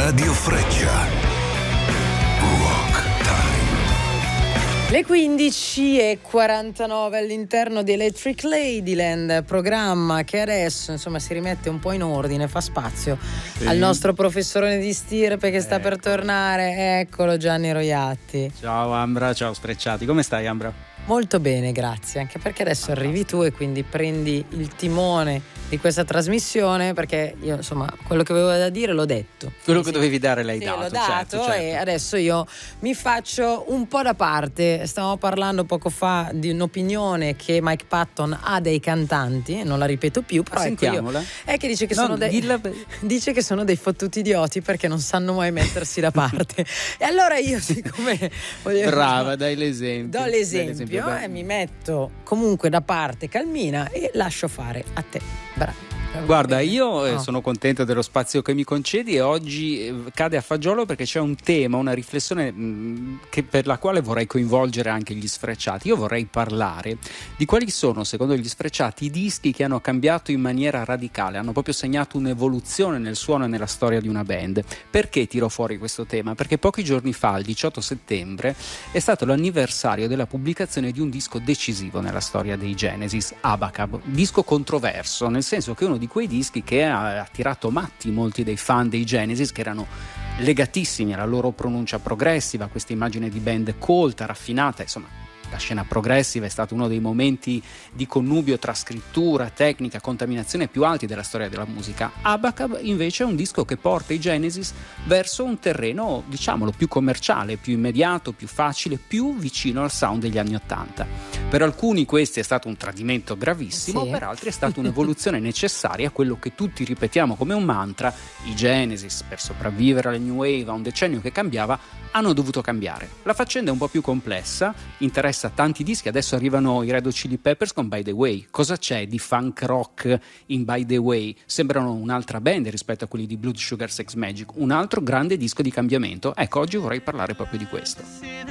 Radio Freccia. Rock Time. Le 15:49 all'interno di Electric Ladyland, programma che adesso insomma si rimette un po' in ordine, fa spazio al nostro professorone di stirpe che sta per tornare. Eccolo, Gianni Roiatti. Ciao Ambra, ciao Sfrecciati, come stai Ambra? Molto bene, grazie, anche perché adesso arrivi tu e quindi prendi il timone di questa trasmissione, perché io insomma quello che avevo da dire l'ho detto. Quello che dovevi dare l'hai sì, dato. L'ho dato, certo. E adesso io mi faccio un po' da parte. Stavamo parlando poco fa di un'opinione che Mike Patton ha dei cantanti, non la ripeto più, però sentiamola. È che dice che dice che sono dei fottuti idioti perché non sanno mai mettersi da parte. E allora io, siccome brava, dai l'esempio. Do l'esempio e mi metto comunque da parte calmina e lascio fare a te. Bravo. Guarda, io sono contento dello spazio che mi concedi e oggi cade a fagiolo perché c'è un tema, una riflessione per la quale vorrei coinvolgere anche gli Sfrecciati. Io vorrei parlare di quali sono, secondo gli Sfrecciati, i dischi che hanno cambiato in maniera radicale, hanno proprio segnato un'evoluzione nel suono e nella storia di una band. Perché tiro fuori questo tema? Perché pochi giorni fa, il 18 settembre, è stato l'anniversario della pubblicazione di un disco decisivo nella storia dei Genesis, Abacab, disco controverso, nel senso che uno di quei dischi che ha attirato matti molti dei fan dei Genesis, che erano legatissimi alla loro pronuncia progressiva, a questa immagine di band colta, raffinata, insomma. La scena progressiva è stato uno dei momenti di connubio tra scrittura, tecnica, contaminazione più alti della storia della musica. Abacab invece è un disco che porta i Genesis verso un terreno, diciamolo, più commerciale, più immediato, più facile, più vicino al sound degli anni '80. Per alcuni questo è stato un tradimento gravissimo, sì. Per altri è stata un'evoluzione necessaria, quello che tutti ripetiamo come un mantra: i Genesis, per sopravvivere alle New Wave, a un decennio che cambiava, hanno dovuto cambiare. La faccenda è un po' più complessa, interessa tanti dischi. Adesso arrivano i Red Hot Chili Peppers con By the Way. Cosa c'è di funk rock in By the Way? Sembrano un'altra band rispetto a quelli di Blood Sugar Sex Magik, un altro grande disco di cambiamento. Ecco, oggi vorrei parlare proprio di questo.